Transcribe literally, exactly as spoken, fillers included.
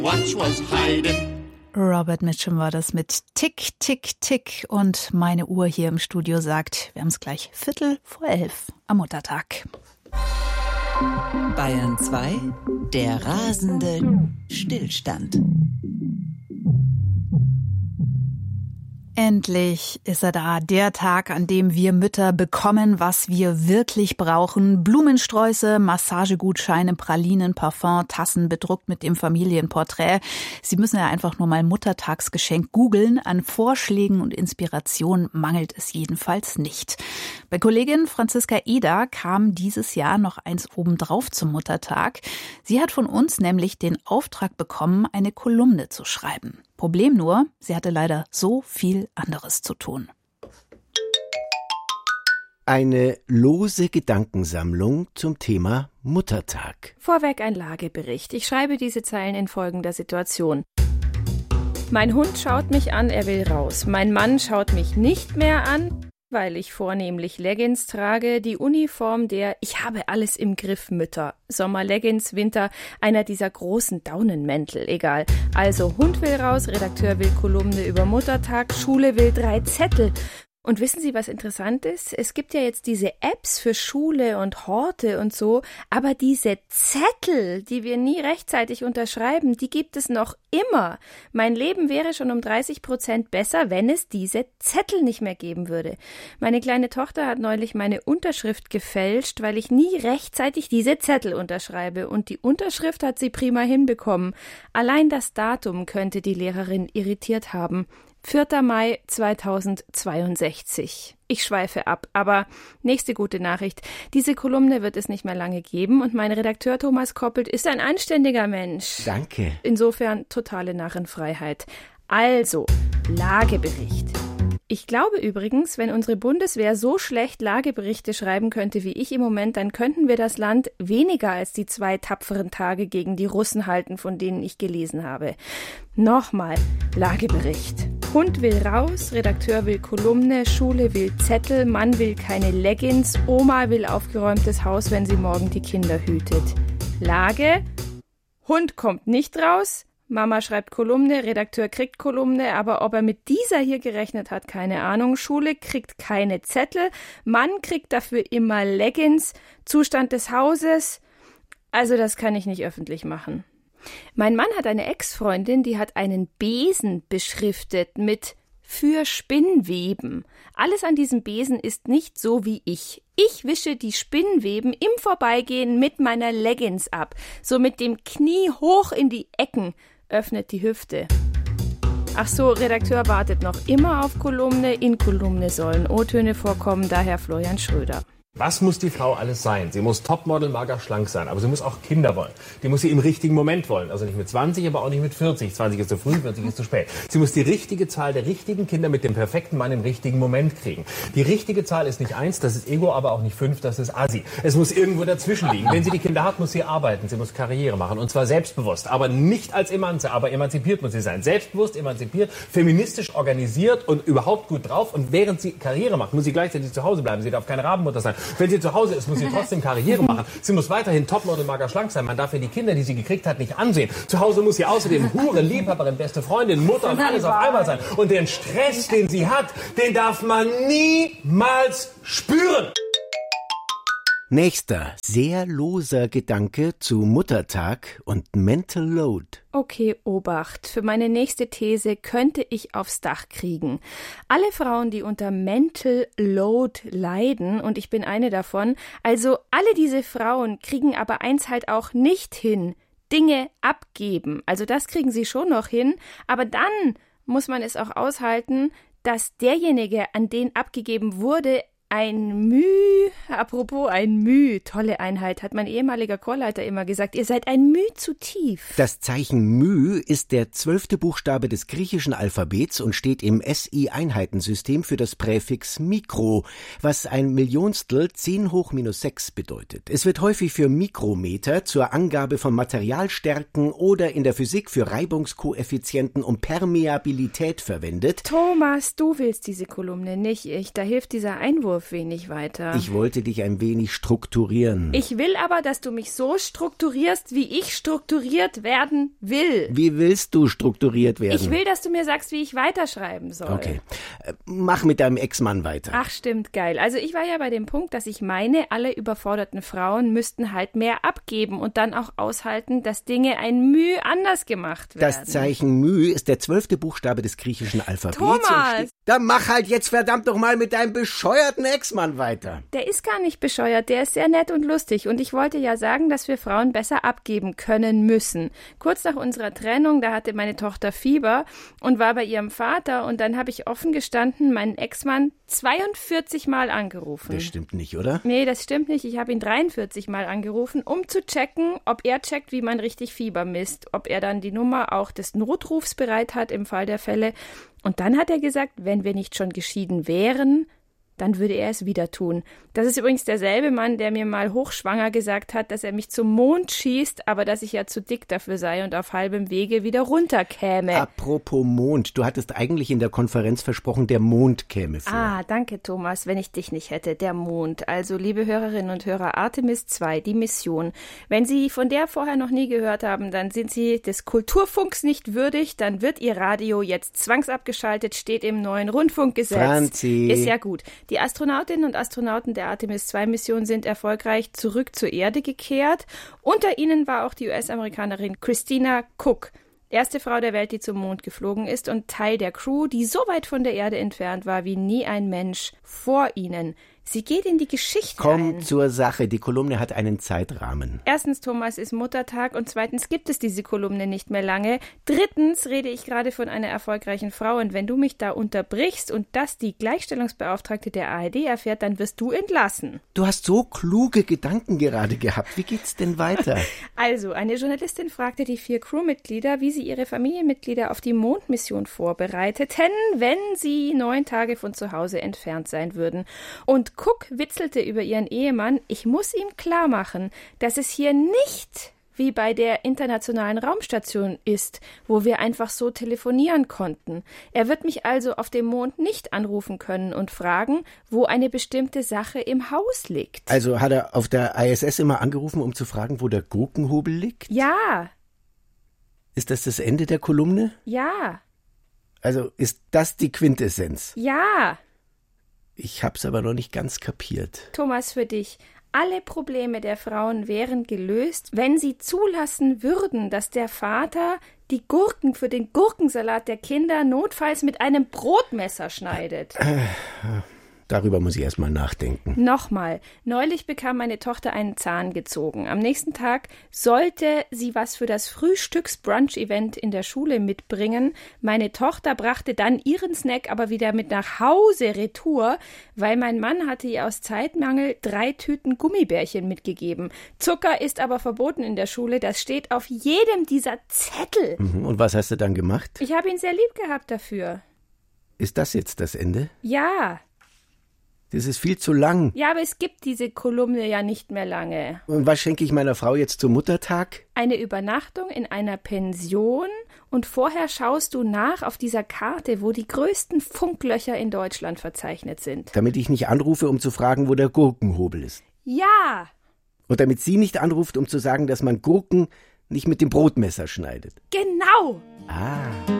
Watch was hiding. Robert Mitchum war das mit Tick, Tick, Tick. Und meine Uhr hier im Studio sagt, wir haben es gleich Viertel vor elf am Muttertag. Bayern zwei, der rasende Stillstand. Endlich ist er da, der Tag, an dem wir Mütter bekommen, was wir wirklich brauchen. Blumensträuße, Massagegutscheine, Pralinen, Parfum, Tassen bedruckt mit dem Familienporträt. Sie müssen ja einfach nur mal Muttertagsgeschenk googeln. An Vorschlägen und Inspiration mangelt es jedenfalls nicht. Bei Kollegin Franziska Eder kam dieses Jahr noch eins obendrauf zum Muttertag. Sie hat von uns nämlich den Auftrag bekommen, eine Kolumne zu schreiben. Problem nur, sie hatte leider so viel anderes zu tun. Eine lose Gedankensammlung zum Thema Muttertag. Vorweg ein Lagebericht. Ich schreibe diese Zeilen in folgender Situation. Mein Hund schaut mich an, er will raus. Mein Mann schaut mich nicht mehr an, weil ich vornehmlich Leggings trage, die Uniform der Ich habe alles im Griff Mütter. Sommer-Leggings, Winter, einer dieser großen Daunenmäntel, egal. Also Hund will raus, Redakteur will Kolumne über Muttertag, Schule will drei Zettel. Und wissen Sie, was interessant ist? Es gibt ja jetzt diese Apps für Schule und Horte und so, aber diese Zettel, die wir nie rechtzeitig unterschreiben, die gibt es noch immer. Mein Leben wäre schon um dreißig Prozent besser, wenn es diese Zettel nicht mehr geben würde. Meine kleine Tochter hat neulich meine Unterschrift gefälscht, weil ich nie rechtzeitig diese Zettel unterschreibe. Und die Unterschrift hat sie prima hinbekommen. Allein das Datum könnte die Lehrerin irritiert haben. vierter Mai zweitausendzweiundsechzig. Ich schweife ab, aber nächste gute Nachricht. Diese Kolumne wird es nicht mehr lange geben und mein Redakteur Thomas Koppelt ist ein anständiger Mensch. Danke. Insofern totale Narrenfreiheit. Also, Lagebericht. Ich glaube übrigens, wenn unsere Bundeswehr so schlecht Lageberichte schreiben könnte wie ich im Moment, dann könnten wir das Land weniger als die zwei tapferen Tage gegen die Russen halten, von denen ich gelesen habe. Nochmal, Lagebericht. Hund will raus, Redakteur will Kolumne, Schule will Zettel, Mann will keine Leggings, Oma will aufgeräumtes Haus, wenn sie morgen die Kinder hütet. Lage, Hund kommt nicht raus, Mama schreibt Kolumne, Redakteur kriegt Kolumne, aber ob er mit dieser hier gerechnet hat, keine Ahnung. Schule kriegt keine Zettel, Mann kriegt dafür immer Leggings, Zustand des Hauses. Also das kann ich nicht öffentlich machen. Mein Mann hat eine Ex-Freundin, die hat einen Besen beschriftet mit für Spinnweben. Alles an diesem Besen ist nicht so wie ich. Ich wische die Spinnweben im Vorbeigehen mit meiner Leggings ab, so mit dem Knie hoch in die Ecken, öffnet die Hüfte. Ach so, Redakteur wartet noch immer auf Kolumne. In Kolumne sollen O-Töne vorkommen, daher Florian Schröder. Was muss die Frau alles sein? Sie muss Topmodel, mager, schlank sein, aber sie muss auch Kinder wollen. Die muss sie im richtigen Moment wollen. Also nicht mit zwanzig, aber auch nicht mit vierzig. zwanzig ist zu früh, vierzig ist zu spät. Sie muss die richtige Zahl der richtigen Kinder mit dem perfekten Mann im richtigen Moment kriegen. Die richtige Zahl ist nicht eins, das ist Ego, aber auch nicht fünf, das ist Assi. Es muss irgendwo dazwischen liegen. Wenn sie die Kinder hat, muss sie arbeiten, sie muss Karriere machen. Und zwar selbstbewusst, aber nicht als Emanze, aber emanzipiert muss sie sein. Selbstbewusst, emanzipiert, feministisch organisiert und überhaupt gut drauf. Und während sie Karriere macht, muss sie gleichzeitig zu Hause bleiben. Sie darf keine Rabenmutter sein. Wenn sie zu Hause ist, muss sie trotzdem Karriere machen. Sie muss weiterhin Topmodel, mager, schlank sein. Man darf ihr die Kinder, die sie gekriegt hat, nicht ansehen. Zu Hause muss sie außerdem Hure, Liebhaberin, beste Freundin, Mutter und alles auf einmal sein. Und den Stress, den sie hat, den darf man niemals spüren. Nächster, sehr loser Gedanke zu Muttertag und Mental Load. Okay, Obacht. Für meine nächste These könnte ich aufs Dach kriegen. Alle Frauen, die unter Mental Load leiden, und ich bin eine davon, also alle diese Frauen kriegen aber eins halt auch nicht hin, Dinge abgeben. Also das kriegen sie schon noch hin, aber dann muss man es auch aushalten, dass derjenige, an den abgegeben wurde, ein Müh, apropos ein Müh, tolle Einheit, hat mein ehemaliger Chorleiter immer gesagt, ihr seid ein Müh zu tief. Das Zeichen Müh ist der zwölfte Buchstabe des griechischen Alphabets und steht im S I-Einheitensystem für das Präfix Mikro, was ein Millionstel zehn hoch minus sechs bedeutet. Es wird häufig für Mikrometer zur Angabe von Materialstärken oder in der Physik für Reibungskoeffizienten und Permeabilität verwendet. Thomas, du willst diese Kolumne, nicht ich, da hilft dieser Einwurf Entwurf wenig weiter. Ich wollte dich ein wenig strukturieren. Ich will aber, dass du mich so strukturierst, wie ich strukturiert werden will. Wie willst du strukturiert werden? Ich will, dass du mir sagst, wie ich weiterschreiben soll. Okay. Äh, mach mit deinem Ex-Mann weiter. Ach, stimmt, geil. Also ich war ja bei dem Punkt, dass ich meine, alle überforderten Frauen müssten halt mehr abgeben und dann auch aushalten, dass Dinge ein Mühe anders gemacht werden. Das Zeichen Mühe ist der zwölfte Buchstabe des griechischen Alphabets. Thomas! Dann mach halt jetzt verdammt noch mal mit deinem bescheuerten Ex-Mann weiter. Der ist gar nicht bescheuert, der ist sehr nett und lustig. Und ich wollte ja sagen, dass wir Frauen besser abgeben können müssen. Kurz nach unserer Trennung, da hatte meine Tochter Fieber und war bei ihrem Vater. Und dann habe ich offen gestanden meinen Ex-Mann zweiundvierzig Mal angerufen. Das stimmt nicht, oder? Nee, das stimmt nicht. Ich habe ihn dreiundvierzig Mal angerufen, um zu checken, ob er checkt, wie man richtig Fieber misst. Ob er dann die Nummer auch des Notrufs bereit hat im Fall der Fälle. Und dann hat er gesagt, wenn wir nicht schon geschieden wären, dann würde er es wieder tun. Das ist übrigens derselbe Mann, der mir mal hochschwanger gesagt hat, dass er mich zum Mond schießt, aber dass ich ja zu dick dafür sei und auf halbem Wege wieder runterkäme. Apropos Mond, du hattest eigentlich in der Konferenz versprochen, der Mond käme vor. Ah, danke Thomas, wenn ich dich nicht hätte, der Mond. Also liebe Hörerinnen und Hörer, Artemis zwei, die Mission. Wenn Sie von der vorher noch nie gehört haben, dann sind Sie des Kulturfunks nicht würdig, dann wird Ihr Radio jetzt zwangsabgeschaltet, steht im neuen Rundfunkgesetz. Franzi. Ist ja gut. Die Astronautinnen und Astronauten der Artemis zwei Mission sind erfolgreich zurück zur Erde gekehrt. Unter ihnen war auch die U S-Amerikanerin Christina Cook, erste Frau der Welt, die zum Mond geflogen ist und Teil der Crew, die so weit von der Erde entfernt war wie nie ein Mensch vor ihnen. Sie geht in die Geschichte Komm ein. zur Sache, die Kolumne hat einen Zeitrahmen. Erstens, Thomas, ist Muttertag und zweitens gibt es diese Kolumne nicht mehr lange. Drittens rede ich gerade von einer erfolgreichen Frau und wenn du mich da unterbrichst und das die Gleichstellungsbeauftragte der A R D erfährt, dann wirst du entlassen. Du hast so kluge Gedanken gerade gehabt. Wie geht's denn weiter? Also, eine Journalistin fragte die vier Crewmitglieder, wie sie ihre Familienmitglieder auf die Mondmission vorbereiteten, wenn sie neun Tage von zu Hause entfernt sein würden. Und Cook witzelte über ihren Ehemann, ich muss ihm klar machen, dass es hier nicht wie bei der internationalen Raumstation ist, wo wir einfach so telefonieren konnten. Er wird mich also auf dem Mond nicht anrufen können und fragen, wo eine bestimmte Sache im Haus liegt. Also hat er auf der I S S immer angerufen, um zu fragen, wo der Gurkenhobel liegt? Ja. Ist das das Ende der Kolumne? Ja. Also ist das die Quintessenz? Ja. Ich hab's aber noch nicht ganz kapiert. Thomas, für dich. Alle Probleme der Frauen wären gelöst, wenn sie zulassen würden, dass der Vater die Gurken für den Gurkensalat der Kinder notfalls mit einem Brotmesser schneidet. Äh, Darüber muss ich erst mal nachdenken. Nochmal. Neulich bekam meine Tochter einen Zahn gezogen. Am nächsten Tag sollte sie was für das Frühstücks-Brunch-Event in der Schule mitbringen. Meine Tochter brachte dann ihren Snack aber wieder mit nach Hause retour, weil mein Mann hatte ihr aus Zeitmangel drei Tüten Gummibärchen mitgegeben. Zucker ist aber verboten in der Schule. Das steht auf jedem dieser Zettel. Mhm. Und was hast du dann gemacht? Ich habe ihn sehr lieb gehabt dafür. Ist das jetzt das Ende? Ja. Das ist viel zu lang. Ja, aber es gibt diese Kolumne ja nicht mehr lange. Und was schenke ich meiner Frau jetzt zum Muttertag? Eine Übernachtung in einer Pension und vorher schaust du nach auf dieser Karte, wo die größten Funklöcher in Deutschland verzeichnet sind. Damit ich nicht anrufe, um zu fragen, wo der Gurkenhobel ist. Ja! Und damit sie nicht anruft, um zu sagen, dass man Gurken nicht mit dem Brotmesser schneidet. Genau! Ah.